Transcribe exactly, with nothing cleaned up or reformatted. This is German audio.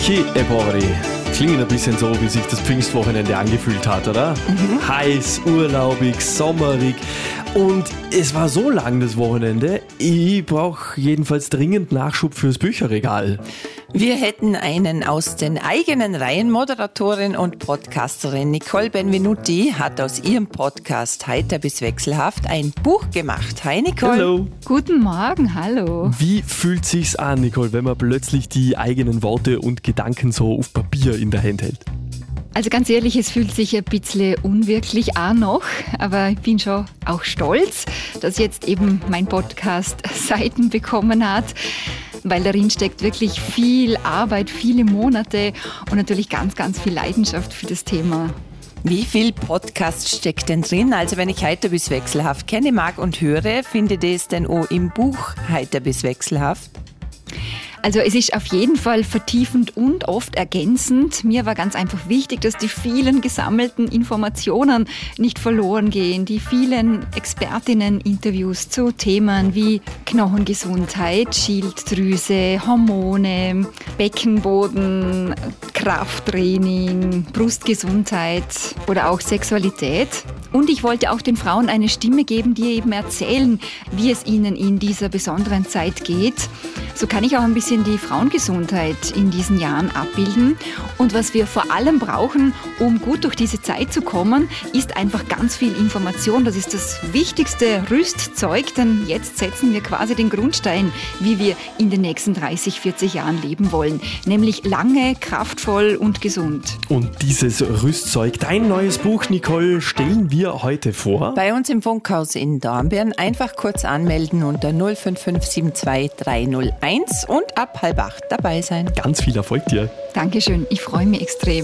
Che e poveri. Klingt ein bisschen so, wie sich das Pfingstwochenende angefühlt hat, oder? Mhm. Heiß, urlaubig, sommerig. Und es war so lang, das Wochenende. Ich brauche jedenfalls dringend Nachschub fürs Bücherregal. Wir hätten einen aus den eigenen Reihen. Moderatorin und Podcasterin Nicole Benvenuti hat aus ihrem Podcast Heiter bis Wechselhaft ein Buch gemacht. Hi Nicole. Hallo. Guten Morgen, hallo. Wie fühlt sich's an, Nicole, wenn man plötzlich die eigenen Worte und Gedanken so auf Papier in der Hand hält? Also ganz ehrlich, es fühlt sich ein bisschen unwirklich an noch, aber ich bin schon auch stolz, dass jetzt eben mein Podcast Seiten bekommen hat, weil darin steckt wirklich viel Arbeit, viele Monate und natürlich ganz, ganz viel Leidenschaft für das Thema. Wie viel Podcast steckt denn drin? Also wenn ich Heiter bis Wechselhaft kenne, mag und höre, findet ihr es denn auch im Buch Heiter bis Wechselhaft? Also es ist auf jeden Fall vertiefend und oft ergänzend. Mir war ganz einfach wichtig, dass die vielen gesammelten Informationen nicht verloren gehen. Die vielen Expertinnen-Interviews zu Themen wie Knochengesundheit, Schilddrüse, Hormone, Beckenboden, Krafttraining, Brustgesundheit oder auch Sexualität. Und ich wollte auch den Frauen eine Stimme geben, die eben erzählen, wie es ihnen in dieser besonderen Zeit geht. So kann ich auch ein bisschen die Frauengesundheit in diesen Jahren abbilden. Und was wir vor allem brauchen, um gut durch diese Zeit zu kommen, ist einfach ganz viel Information. Das ist das wichtigste Rüstzeug, denn jetzt setzen wir quasi den Grundstein, wie wir in den nächsten dreißig, vierzig Jahren leben wollen. Nämlich lange, kraftvoll und gesund. Und dieses Rüstzeug, dein neues Buch, Nicole, stellen wir heute vor. Bei uns im Funkhaus in Dornbirn einfach kurz anmelden unter null fünf fünf sieben zwei drei null eins und ab halb acht dabei sein. Ganz viel Erfolg dir. Dankeschön, ich freue mich extrem.